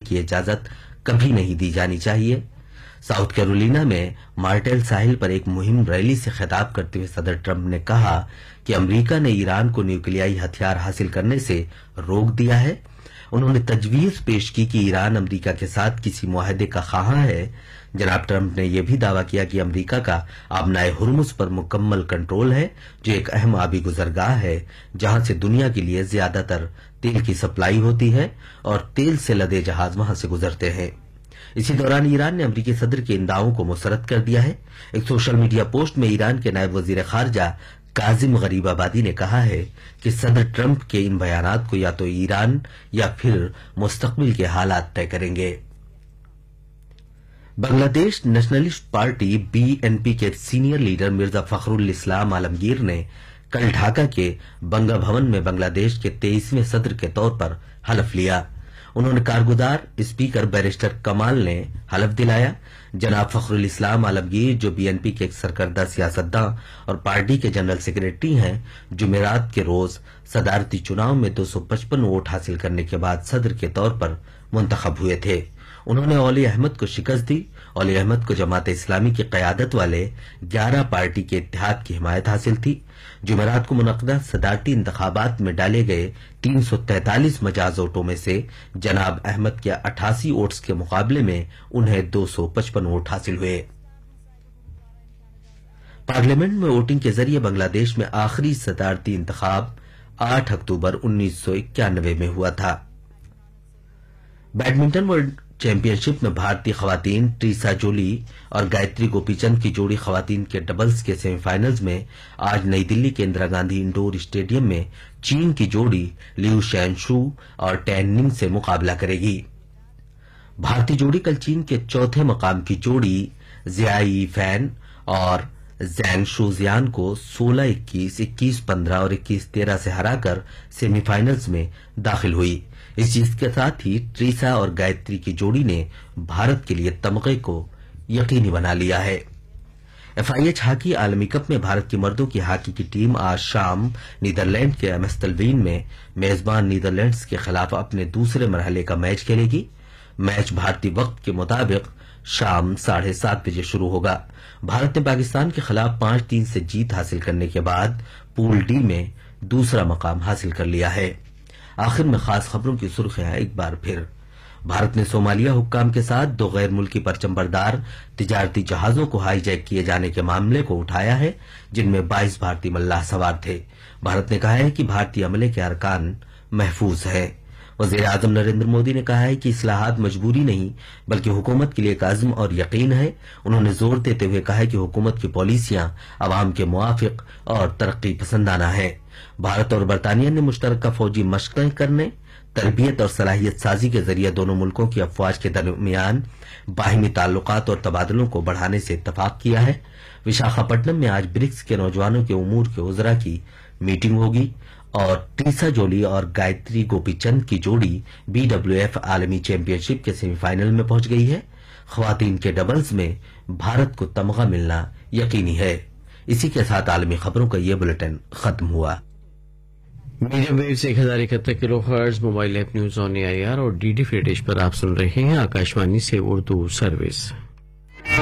کی اجازت کبھی نہیں دی جانی چاہیے۔ ساؤتھ کیرولینا میں مارٹل ساحل پر ایک مہم ریلی سے خطاب کرتے ہوئے صدر ٹرمپ نے کہا کہ امریکہ نے ایران کو نیوکلیائی ہتھیار حاصل کرنے سے روک دیا ہے۔ انہوں نے تجویز پیش کی کہ ایران امریکہ کے ساتھ کسی معاہدے کا خواہاں ہے۔ جناب ٹرمپ نے یہ بھی دعویٰ کیا کہ امریکہ کا آبنائے ہرمز پر مکمل کنٹرول ہے، جو ایک اہم آبی گزرگاہ ہے جہاں سے دنیا کے لیے زیادہ تر تیل کی سپلائی ہوتی ہے اور تیل سے لدے جہاز وہاں سے گزرتے ہیں۔ اسی دوران ایران نے امریکی صدر کے ان دعووں کو مسترد کر دیا ہے۔ ایک سوشل میڈیا پوسٹ میں ایران کے نائب وزیر خارجہ کاظم غریب آبادی نے کہا ہے کہ صدر ٹرمپ کے ان بیانات کو یا تو ایران یا پھر مستقبل کے حالات طے کریں گے۔ بنگلہ دیش نیشنلسٹ پارٹی BNP کے سینئر لیڈر مرزا فخر الاسلام عالمگیر نے کل ڈھاکہ کے بنگا بھون میں بنگلہ دیش کے 23ویں صدر کے طور پر حلف لیا۔ انہوں نے کارگزار اسپیکر بیرسٹر کمال نے حلف دلایا۔ جناب فخر الاسلام عالمگیر، جو BNP کے ایک سرکردہ سیاستداں اور پارٹی کے جنرل سیکریٹری ہیں، جمعرات کے روز صدارتی چناؤ میں 255 ووٹ حاصل کرنے کے بعد صدر کے طور پر منتخب ہوئے تھے۔ انہوں نے اولی احمد کو شکست دی۔ اولی احمد کو جماعت اسلامی کی قیادت والے 11 پارٹی کے اتحاد کی حمایت حاصل تھی۔ جمعرات کو منعقدہ صدارتی انتخابات میں ڈالے گئے 343 مجاز ووٹوں میں سے جناب احمد کے 88 ووٹس کے مقابلے میں انہیں 255 ووٹ حاصل ہوئے۔ پارلیمنٹ میں ووٹنگ کے ذریعے بنگلہ دیش میں آخری صدارتی انتخاب 8 اکتوبر 1991 میں ہوا تھا۔ بیڈمنٹن ورلڈ چیمپئن شپ میں بھارتی خواتین ٹریسا جولی اور گایتری گوپی چند کی جوڑی خواتین کے ڈبلز کے سیمی فائنلز میں آج نئی دلی کے اندرا گاندھی انڈور اسٹیڈیم میں چین کی جوڑی لیو شین شو اور ٹین ننگ سے مقابلہ کرے گی۔ بھارتی جوڑی کل چین کے چوتھے مقام کی جوڑی زیائی فین اور زینگ شوزیان کو 16-21، 21-15 اور 21-13 سے ہرا کر سیمی فائنلز میں داخل ہوئی۔ اس چیز کے ساتھ ہی ٹریسا اور گایتری کی جوڑی نے بھارت کے لیے تمغے کو یقینی بنا لیا ہے۔ FIH ہاکی عالمی کپ میں بھارت کی مردوں کی ہاکی کی ٹیم آج شام نیدرلینڈ کے ایمسٹلوین میں میزبان نیدرلینڈز کے خلاف اپنے دوسرے مرحلے کا میچ کھیلے گی۔ میچ بھارتی وقت کے مطابق شام 7:30 بجے شروع ہوگا۔ بھارت نے پاکستان کے خلاف 5-3 سے جیت حاصل کرنے کے بعد پول ڈی میں دوسرا مقام حاصل کر لیا ہے۔ آخر میں خاص خبروں کی سرخیاں ایک بار پھر۔ بھارت نے صومالیہ حکام کے ساتھ 2 غیر ملکی پرچم بردار تجارتی جہازوں کو ہائی جیک کیے جانے کے معاملے کو اٹھایا ہے، جن میں 22 بھارتی ملاح سوار تھے۔ بھارت نے کہا ہے کہ بھارتی عملے کے ارکان محفوظ ہیں۔ وزیر اعظم نریندر مودی نے کہا ہے کہ اصلاحات مجبوری نہیں بلکہ حکومت کے لیے ایک عزم اور یقین ہے۔ انہوں نے زور دیتے ہوئے کہا ہے کہ حکومت کی پالیسیاں عوام کے موافق اور ترقی پسندانہ ہیں۔ بھارت اور برطانیہ نے مشترکہ فوجی مشقیں کرنے، تربیت اور صلاحیت سازی کے ذریعے دونوں ملکوں کی افواج کے درمیان باہمی تعلقات اور تبادلوں کو بڑھانے سے اتفاق کیا ہے۔ وشاکھاپٹنم میں آج برکس کے نوجوانوں کے امور کے وزراء کی میٹنگ ہوگی اور ٹریسا جولی اور گایتری گوپی چند کی جوڑی BWF عالمی چیمپئن شپ کے سیمی فائنل میں پہنچ گئی ہے۔ خواتین کے ڈبلز میں بھارت کو تمغہ ملنا یقینی ہے۔ اسی کے ساتھ عالمی خبروں کا یہ بلیٹن ختم ہوا۔ میڈیم ویو سے 1071 کلو hertz mobile app news on AIR اور DD free dish پر آپ سن رہے ہیں آکاشوانی سے اردو سروس۔